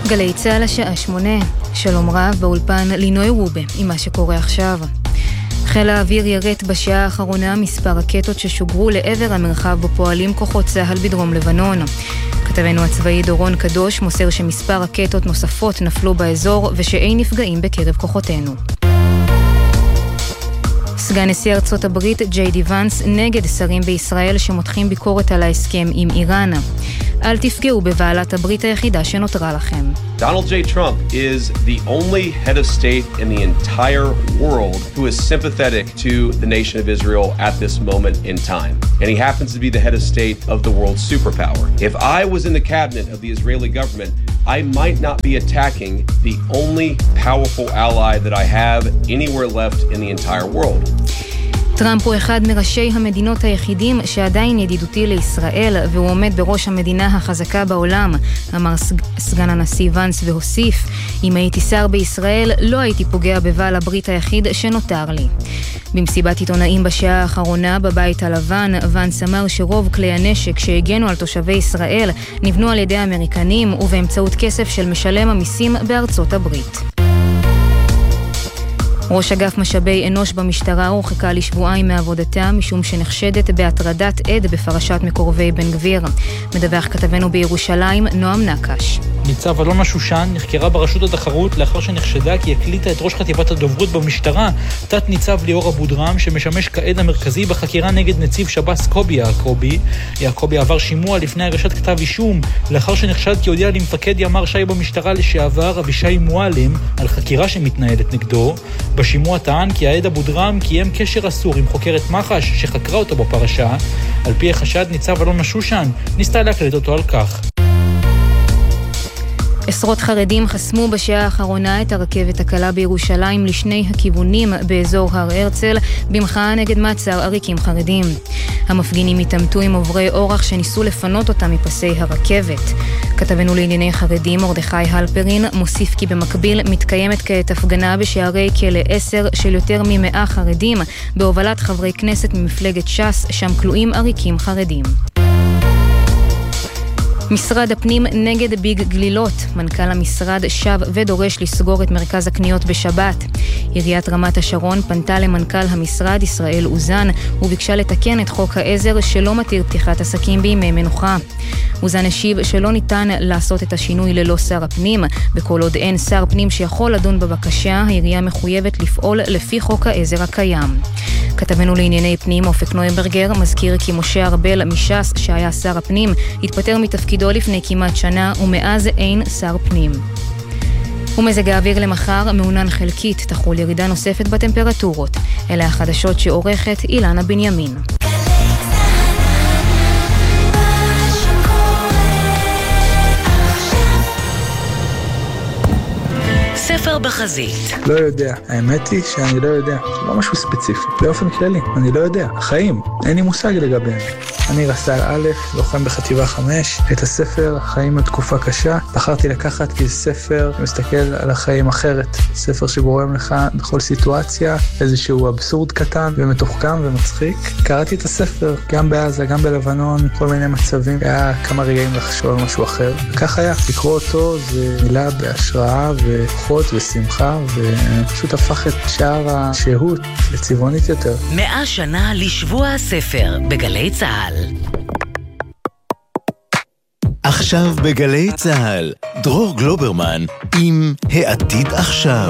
גלי צהל השעה 8, שלום רב באולפן לינוי רובה עם מה שקורה עכשיו. חיל האוויר ירט בשעה האחרונה מספר רקטות ששוגרו לעבר המרחב בו פועלים כוחות צהל בדרום לבנון. כתבנו הצבאי דורון קדוש מוסר שמספר רקטות נוספות נפלו באזור ושאין נפגעים בקרב כוחותינו. סגן נשיא ארצות הברית ג'יי די ונס נגד שרים בישראל שמותחים ביקורת על ההסכם עם איראן. אל תפגעו בבעלת הברית היחידה שנותרה לכם. Donald J. Trump is the only head of state in the entire world who is sympathetic to the nation of Israel at this moment in time. And he happens to be the head of state of the world's superpower. If I was in the cabinet of the Israeli government, I might not be attacking the only powerful ally that I have anywhere left in the entire world. טראמפ הוא אחד מראשי המדינות היחידים שעדיין ידידותי לישראל, והוא עומד בראש המדינה החזקה בעולם, אמר סגן הנשיא ונס והוסיף, אם הייתי שר בישראל לא הייתי פוגע בבעל הברית היחיד שנותר לי. במסיבת עיתונאים בשעה האחרונה בבית הלבן, ונס אמר שרוב כלי הנשק שהגנו על תושבי ישראל נבנו על ידי האמריקנים ובאמצעות כסף של משלם המיסים בארצות הברית. ראש אגף משאבי אנוש במשטרה הורחקה לשבועיים מעבודתה משום שנחשדת בהטרדת עד בפרשת מקורבי בן גביר. מדווח כתבנו בירושלים נועם נקש. ניצב אלונה שושן נחקרה ברשות התחרות לאחר שנחשדה כי הקליטה את ראש חטיבת הדוברות במשטרה, תת ניצב ליאור אבו דרם, שמשמש כעד המרכזי בחקירה נגד נציב שב"ס קובי יעקובי. יעקובי עבר שימוע לפני הגשת כתב אישום לאחר שנחשד כי הודיע למפקד ימ"ר ש"י במשטרה לשעבר אבישי מועלם על חקירה שמתנהלת נגדו. בשימוע טען כי העד אבו דרם קיים קשר אסור עם חוקרת מח"ש שחקרה אותו בפרשה. על פי החשד, ניצב אלונה שושן ניסתה להקליט אותו על כך. עשרות חרדים חסמו בשעה האחרונה את הרכבת הקלה בירושלים לשני הכיוונים באזור הר הרצל במחאה נגד מעצר עריקים חרדים. המפגינים התעמתו עם עוברי אורח שניסו לפנות אותם מפסי הרכבת. כתבנו לענייני חרדים מרדכי הלפרין מוסיף כי במקביל מתקיימת כעת הפגנה בשערי כלא 10 של יותר מ100 חרדים בהובלת חברי כנסת ממפלגת ש"ס, שם כלואים עריקים חרדים. משרד הפנים נגד ביג גלילות. מנכ"ל המשרד שב ודורש לסגור את מרכז הקניות בשבת. עיריית רמת השרון פנתה למנכ"ל המשרד ישראל אוזן וביקשה לתקן את חוק העזר שלא מתיר פתיחת עסקים בימי מנוחה. אוזן השיב שלא ניתן לעשות את השינוי ללא שר הפנים, בכל עוד אין שר פנים שיכול לדון בבקשה, העירייה מחויבת לפעול לפי חוק העזר הקיים. כתבנו לענייני פנים אופק נויברגר מזכיר כי משה ארבל מש"ס שהיה שר הפנים התפטר מתפקידו לפני כמעט שנה ומאז אין שר פנים. ומזג האוויר למחר מעונן חלקית, תחול ירידה נוספת בטמפרטורות. אלה החדשות שעורכת אילנה בנימין. ספר בחזית. לא יודע. האמת היא שאני לא יודע. זה לא משהו ספציפי. באופן כללי, אני לא יודע. החיים, אין לי מושג לגביהם. אני רס"ל א', לוחם בחטיבה 5. את הספר "חיים בתקופה קשה" בחרתי לקחת כי זה ספר שמסתכל על החיים אחרת. ספר שגורם לך בכל סיטואציה איזשהו אבסורד קטן ומתוחכם ומצחיק. קראתי את הספר גם בעזה, גם בלבנון, כל מיני מצבים. היה כמה רגעים לחשוב על משהו אחר. וכך היה. לקרוא אותו זה מילה בהשראה וכוחות ושמחה, ופשוט הפך את שער השהות לצבעונית יותר. 100 שנה לשבוע הספר בגלי צהל. עכשיו בגלי צהל, דרור גלוברמן עם העתיד עכשיו.